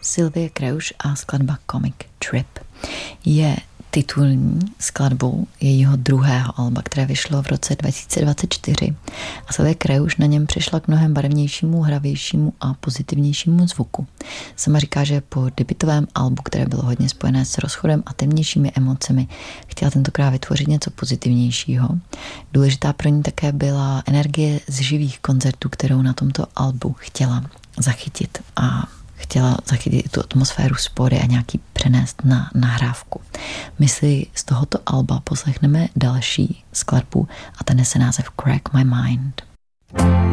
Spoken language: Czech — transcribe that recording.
Sylvie Kreusch a skladba Comic Trip je titulní skladbou jejího druhého alba, které vyšlo v roce 2024 a Sylvie Kreusch na něm přišla k mnohem barevnějšímu, hravějšímu a pozitivnějšímu zvuku. Sama říká, že po debutovém albu, které bylo hodně spojené s rozchodem a temnějšími emocemi, chtěla tentokrát vytvořit něco pozitivnějšího. Důležitá pro ní také byla energie z živých koncertů, kterou na tomto albu chtěla zachytit a chtěla zachytit tu atmosféru spory a nějaký přenést na nahrávku. My si z tohoto alba poslechneme další skladbu a ten nese název Crack My Mind.